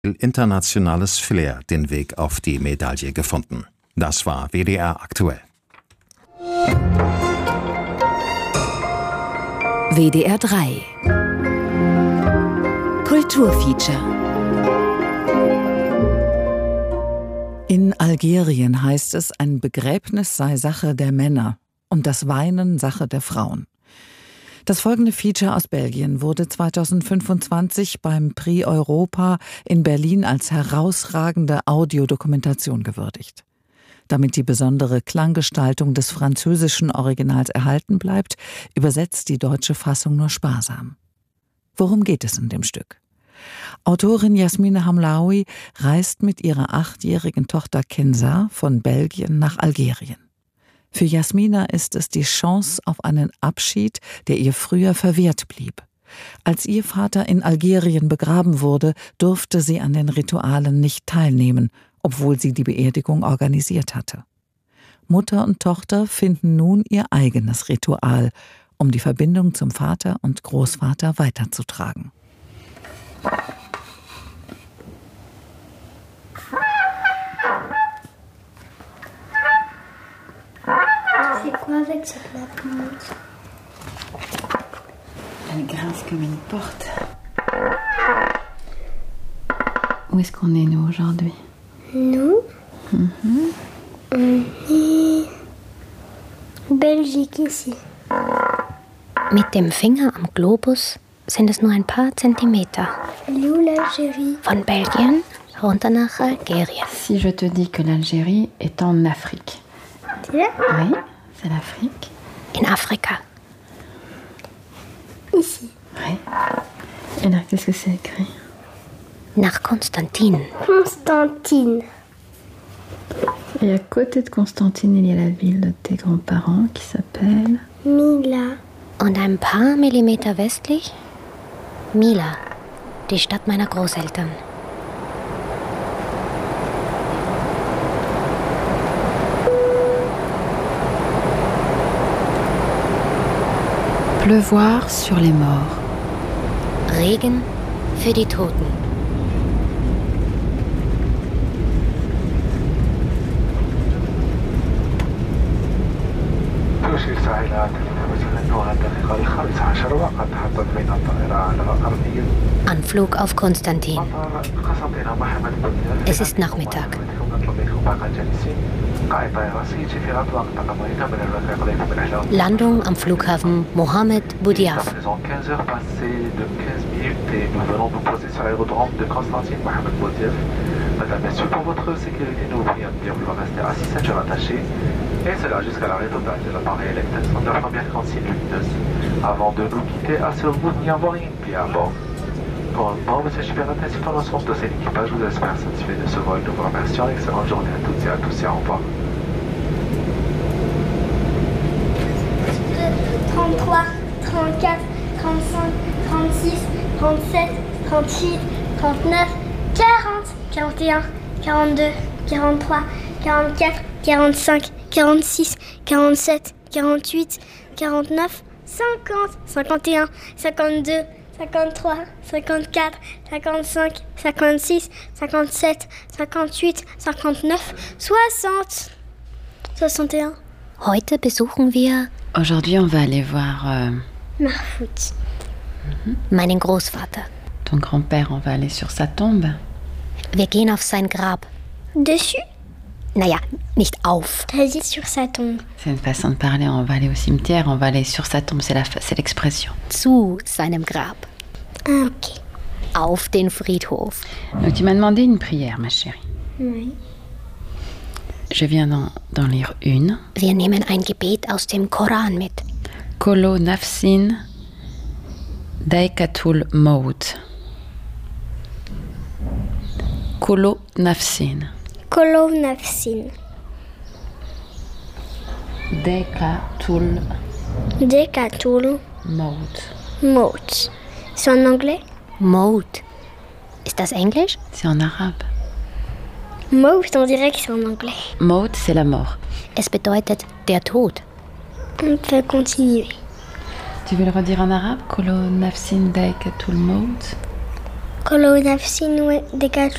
internationales Flair den Weg auf die Medaille gefunden. Das war WDR aktuell. WDR 3 Kulturfeature. In Algerien heißt es, ein Begräbnis sei Sache der Männer und das Weinen Sache der Frauen. Das folgende Feature aus Belgien wurde 2025 beim Prix Europa in Berlin als herausragende Audiodokumentation gewürdigt. Damit die besondere Klanggestaltung des französischen Originals erhalten bleibt, übersetzt die deutsche Fassung nur sparsam. Worum geht es in dem Stück? Autorin Yasmine Hamlaoui reist mit ihrer 8-jährigen Tochter Kenza von Belgien nach Algerien. Für Yasmina ist es die Chance auf einen Abschied, der ihr früher verwehrt blieb. Als ihr Vater in Algerien begraben wurde, durfte sie an den Ritualen nicht teilnehmen, obwohl sie die Beerdigung organisiert hatte. Mutter und Tochter finden nun ihr eigenes Ritual, um die Verbindung zum Vater und Großvater weiterzutragen. C'est quoi avec cette lapinette? Elle grince comme une porte. Où est-ce qu'on est, nous, aujourd'hui? Nous, on est Belgique ici. Mit dem Finger am Globus sind es nur ein paar Zentimeter. l'Algérie. Von Belgien runter nach Algerien. Si je te dis que l'Algérie est en Afrique. C'est là? Oui, c'est l'Afrique. In Afrika. Ici. Oui. Et là, qu'est-ce que c'est écrit? Nach Konstantin. Constantine. Et à côté de Constantine, il y a la ville de tes grands-parents qui s'appelle... Mila. Und ein paar Millimeter westlich Mila, die Stadt meiner Großeltern. Pleuvoir sur les morts. Regen für die Toten. تشير ساحلات المتجهة نورا الدقيقة 15 وقد حطت من الطائرة على أرضية Anflug auf Konstantin. مطار قسنطينة محمد بن زايد. Es ist Nachmittag. نطلب منكم باقي الجالسين قائد طائرة سيجي في أطلاق تقامرين من الرفاق ضيف من أحلام. Landung am Flughafen Mohamed Boudiaf. Nous avons 15 heures passées de 15 minutes et nous venons nous poser sur l'aérodrome de Constantine Mohamed Boudiaf. Madame, Messieurs, pour votre sécurité, nous vous prions de bien vouloir rester assis, ceinture attachée. Et cela jusqu'à l'arrêt total de l'appareil électrique de la première consigne lumineuse. Avant de nous quitter, assurez-vous de n'y avoir rien de à bord. Pour Monsieur Supérieur, ainsi qu'en l'ensemble de l'équipage, vous espère satisfait de ce vol. Nous vous remercions. Excellente journée à toutes et à tous et au revoir. 33, 34, 35, 36, 37, 38, 39, 40, 41, 42, 43, 44, 45, 46, 47, 48, 49, 50, 51, 52, 53, 54, 55, 56, 57, 58, 59, 60, 61. Heute besuchen wir Aujourd'hui, on va aller voir Mahfouz. meinen Großvater. ton grand-père. On va aller sur sa tombe. Wir gehen auf sein Grab. Dessus, Naja, nicht auf. t'as dit sur sa tombe. C'est une façon de parler. On va aller au cimetière, on va aller sur sa tombe. C'est l'expression. Zu seinem Grab. Ah, ok. Auf den Friedhof. Donc, tu m'as demandé une prière, ma chérie. Oui. Je viens d'en lire une. Wir nehmen ein Gebet aus dem Koran mit. Kolo nafsin daikatul maut. Kolo nafsin. Kolo nafsin. Daikatul Dekatul maut. Maut. C'est en anglais? Maut. Ist das Englisch? C'est en arabe. Maut, on dirait que c'est en anglais. Maut, c'est la mort. Es bedeutet der Tod. On peut continuer. Tu veux le redire en arabe? Kolo nafsin daikatul maut. كل نفس دقت